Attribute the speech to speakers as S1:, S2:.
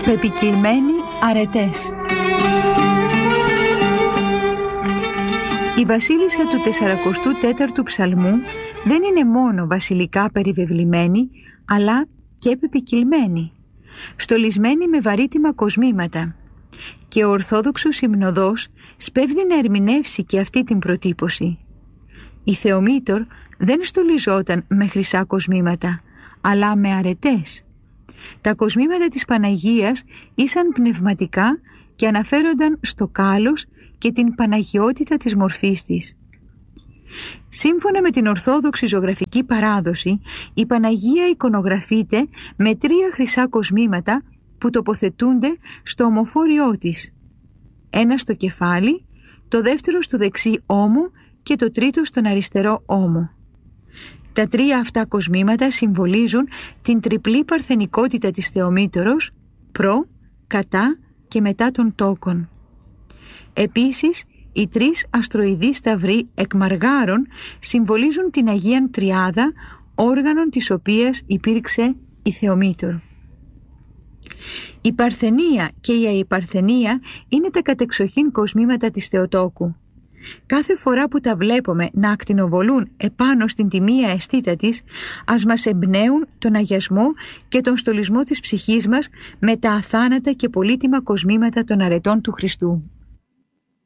S1: Πεπικυλμένοι αρετές. Η βασίλισσα του 44ου ψαλμού δεν είναι μόνο βασιλικά περιβεβλημένη, αλλά και πεπικυλμένη, στολισμένη με βαρύτιμα κοσμήματα. Και ο Ορθόδοξος Υμνοδός σπέβδει να ερμηνεύσει και αυτή την προτύπωση. Η Θεομήτωρ δεν στολιζόταν με χρυσά κοσμήματα, αλλά με αρετές. Τα κοσμήματα της Παναγίας ήσαν πνευματικά και αναφέρονταν στο κάλος και την παναγιότητα της μορφής της. Σύμφωνα με την Ορθόδοξη ζωγραφική παράδοση, η Παναγία εικονογραφείται με 3 χρυσά κοσμήματα που τοποθετούνται στο ομοφόριό της. Ένα στο κεφάλι, το δεύτερο στο δεξί ώμο και το τρίτο στον αριστερό ώμο. Τα 3 αυτά κοσμήματα συμβολίζουν την τριπλή παρθενικότητα της Θεομήτωρος, προ, κατά και μετά των τόκων. Επίσης, οι 3 αστροειδείς σταυροί εκ μαργάρων συμβολίζουν την Αγίαν Τριάδα, όργανον της οποίας υπήρξε η Θεομήτωρ. Η Παρθενία και η Αϊπαρθενία είναι τα κατεξοχήν κοσμήματα της Θεοτόκου. Κάθε φορά που τα βλέπουμε να ακτινοβολούν επάνω στην τιμία αισθήτα της, ας μας εμπνέουν τον αγιασμό και τον στολισμό της ψυχής μας με τα αθάνατα και πολύτιμα κοσμήματα των αρετών του Χριστού.